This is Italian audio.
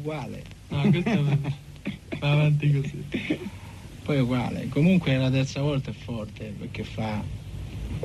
uguale. No, questo va avanti così. Poi è uguale. Comunque la terza volta è forte perché fa